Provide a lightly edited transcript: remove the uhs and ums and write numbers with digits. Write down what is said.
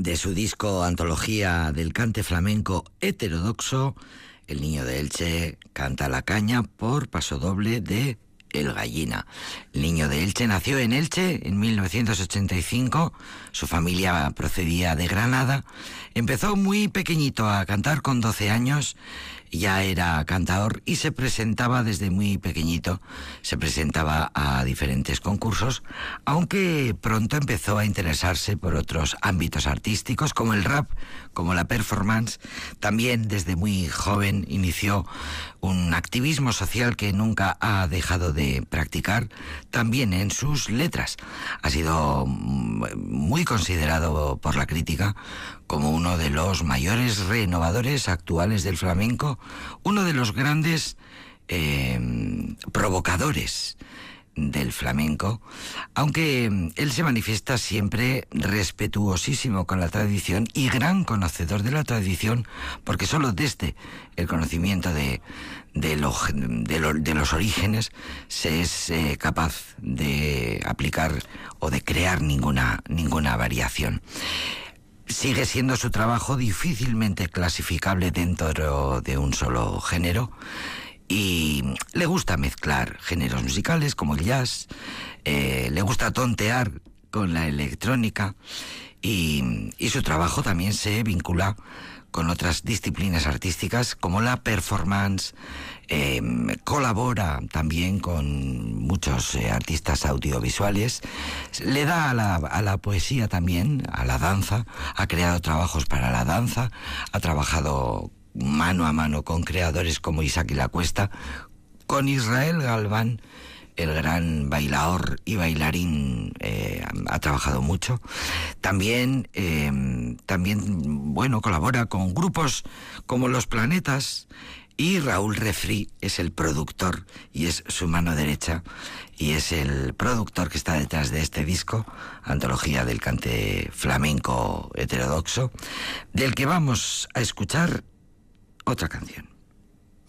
de su disco Antología del Cante Flamenco Heterodoxo, el niño de Elche canta la caña por pasodoble de El Gallina. El niño de Elche nació en Elche en 1985, su familia procedía de Granada, empezó muy pequeñito a cantar con 12 años, ya era cantador y se presentaba desde muy pequeñito, se presentaba a diferentes concursos, aunque pronto empezó a interesarse por otros ámbitos artísticos como el rap, como la performance. También desde muy joven inició un activismo social que nunca ha dejado de practicar, también en sus letras. Ha sido muy considerado por la crítica como uno de los mayores renovadores actuales del flamenco, uno de los grandes provocadores del flamenco, aunque él se manifiesta siempre respetuosísimo con la tradición y gran conocedor de la tradición, porque solo desde el conocimiento de los orígenes se es capaz de aplicar o de crear ninguna variación. Sigue siendo su trabajo difícilmente clasificable dentro de un solo género, y le gusta mezclar géneros musicales como el jazz, le gusta tontear con la electrónica, y su trabajo también se vincula con otras disciplinas artísticas como la performance. Colabora también con muchos artistas audiovisuales, le da a la poesía también, a la danza, ha creado trabajos para la danza, ha trabajado mano a mano con creadores como Isaac y la Cuesta, con Israel Galván, el gran bailaor y bailarín, ha trabajado mucho. También, colabora con grupos como Los Planetas, y Raúl Refri es el productor y es su mano derecha, y es el productor que está detrás de este disco, Antología del Cante Flamenco Heterodoxo, del que vamos a escuchar otra canción.